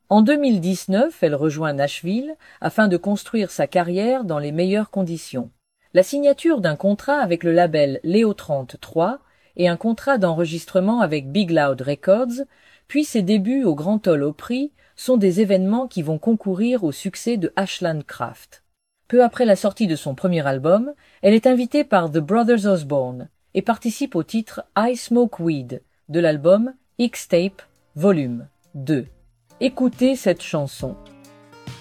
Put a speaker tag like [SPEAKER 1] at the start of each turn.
[SPEAKER 1] En 2019, elle rejoint Nashville afin de construire sa carrière dans les meilleures conditions. La signature d'un contrat avec le label Léo 33 et un contrat d'enregistrement avec Big Loud Records, puis ses débuts au Grand Ole Opry sont des événements qui vont concourir au succès de Ashland Craft. Peu après la sortie de son premier album, elle est invitée par The Brothers Osborne et participe au titre I Smoke Weed de l'album X-Tape Volume 2. Écoutez cette chanson.